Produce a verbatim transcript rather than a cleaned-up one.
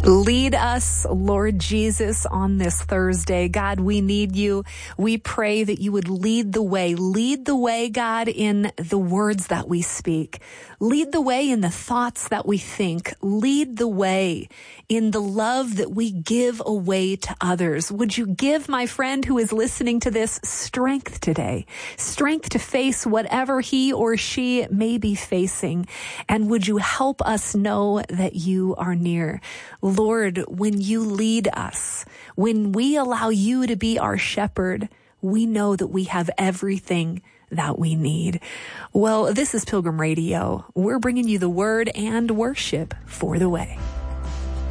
Lead us, Lord Jesus, on this Thursday. God, we need you. We pray that you would lead the way. Lead the way, God, in the words that we speak. Lead the way in the thoughts that we think. Lead the way in the love that we give away to others. Would you give my friend who is listening to this strength today, strength to face whatever he or she may be facing? And would you help us know that you are near? Lord, when you lead us, when we allow you to be our shepherd, we know that we have everything that we need. Well, this is Pilgrim Radio. We're bringing you the word and worship for the way.